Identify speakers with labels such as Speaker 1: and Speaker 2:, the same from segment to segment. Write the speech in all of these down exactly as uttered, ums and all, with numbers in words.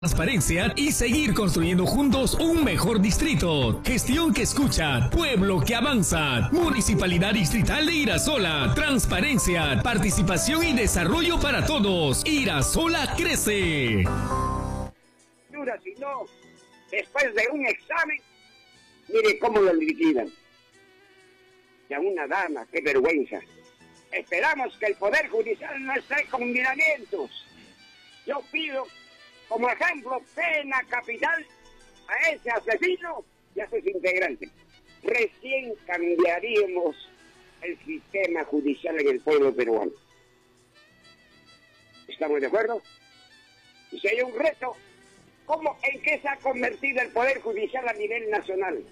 Speaker 1: transparencia y seguir construyendo juntos un mejor distrito. Gestión que escucha, pueblo que avanza. Municipalidad Distrital de Irasola. Transparencia, participación y desarrollo para todos. Irasola crece.
Speaker 2: Si no, después de un examen, mire cómo lo liquidan. Y a una dama, qué vergüenza. Esperamos que el Poder Judicial no esté con miramientos. Yo pido como ejemplo pena capital a ese asesino y a sus integrantes. Recién cambiaríamos el sistema judicial en el pueblo peruano. ¿Estamos de acuerdo? Y si hay un reto, ¿cómo, en qué se ha convertido el Poder Judicial a nivel nacional?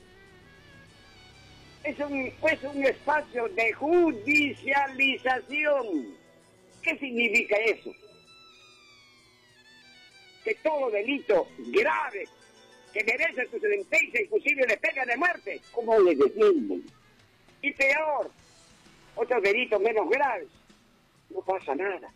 Speaker 2: Es un, es un espacio de judicialización. ¿Qué significa eso? Que todo delito grave que merece su sentencia, inclusive de pena de muerte, ¿cómo le defienden? Y peor, otros delitos menos graves, no pasa nada.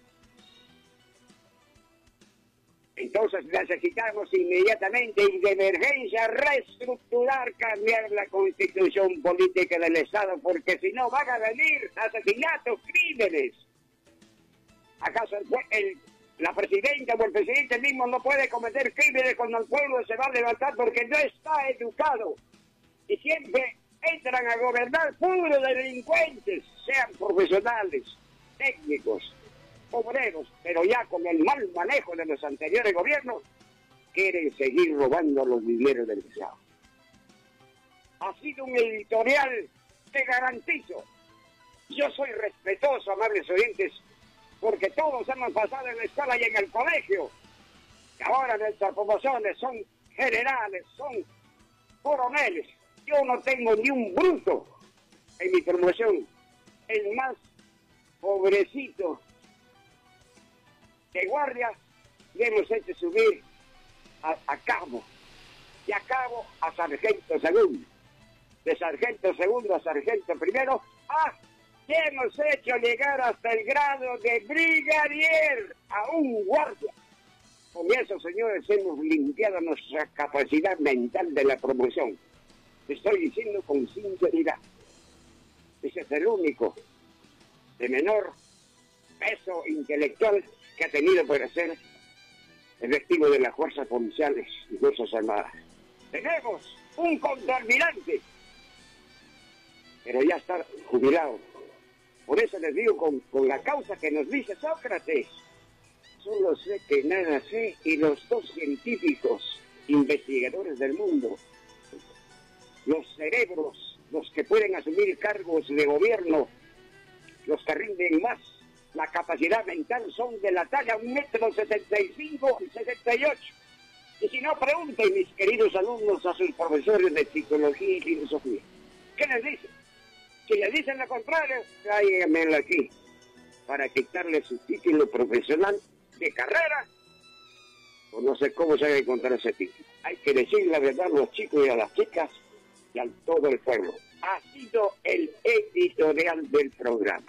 Speaker 2: Entonces necesitamos inmediatamente y de emergencia reestructurar, cambiar la constitución política del Estado, porque si no van a venir asesinatos, crímenes. ¿Acaso el, el, la presidenta o el presidente mismo no puede cometer crímenes cuando el pueblo se va a levantar porque no está educado? Y siempre entran a gobernar puros delincuentes, sean profesionales, técnicos, obreros, pero ya con el mal manejo de los anteriores gobiernos, quieren seguir robando los dineros del Estado. Ha sido un editorial que garantizo. Yo soy respetuoso, amables oyentes, porque todos hemos pasado en la escuela y en el colegio. Y ahora nuestras promociones son generales, son coroneles. Yo no tengo ni un bruto en mi promoción. El más pobrecito de guardia le hemos hecho subir a, a cabo, y a cabo a sargento segundo, de sargento segundo a sargento primero, ah, le hemos hecho llegar hasta el grado de brigadier a un guardia. Con eso, señores, hemos limpiado nuestra capacidad mental de la promoción. Estoy diciendo con sinceridad. Ese es el único de menor peso intelectual que ha tenido para ser efectivo de las fuerzas policiales y fuerzas armadas. Tenemos un contraalmirante, pero ya está jubilado. Por eso les digo con, con la causa que nos dice Sócrates: solo sé que nada sé, y los dos científicos investigadores del mundo, los cerebros, los que pueden asumir cargos de gobierno, los que rinden más la capacidad mental, son de la talla un metro setenta y cinco y sesenta y ocho. Y si no, pregunten, mis queridos alumnos, a sus profesores de psicología y filosofía. ¿Qué les dicen? Si les dicen lo contrario, tráiganmelo aquí para quitarle su título profesional de carrera, o no sé cómo se va a encontrar ese título. Hay que decir la verdad a los chicos y a las chicas y a todo el pueblo. Ha sido el editorial del programa.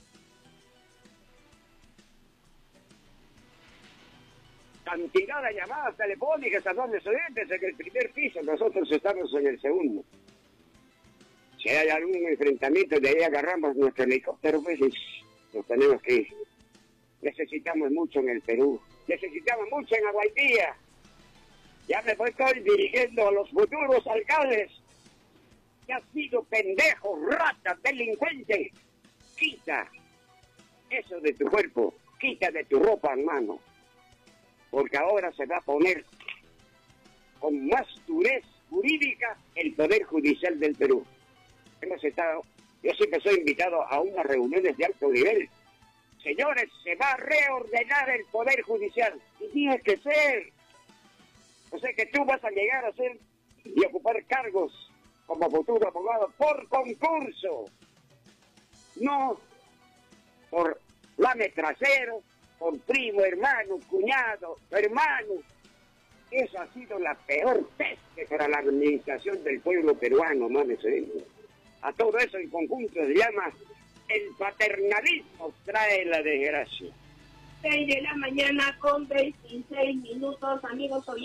Speaker 2: Cantidad de llamadas telefónicas a los estudiantes en el primer piso, nosotros estamos en el segundo. Si hay algún enfrentamiento, de ahí agarramos nuestro helicóptero, pues nos tenemos que ir. Necesitamos mucho en el Perú, necesitamos mucho en Aguaitía. Ya me estoy dirigiendo a los futuros alcaldes. Ya has sido pendejo, rata, delincuente. Quita eso de tu cuerpo, quita de tu ropa, hermano. Porque ahora se va a poner con más durez jurídica el Poder Judicial del Perú. Hemos estado, yo siempre soy invitado a unas reuniones de alto nivel. Señores, se va a reordenar el Poder Judicial. Y tiene que ser. O sea que tú vas a llegar a ser y ocupar cargos como futuro abogado por concurso. No por lame trasero, por primo, hermano, cuñado, hermano. Eso ha sido la peor peste para la administración del pueblo peruano, mames. A todo eso en conjunto se llama el paternalismo, trae la desgracia.
Speaker 3: seis de la mañana con veintiséis minutos, amigos oyentes.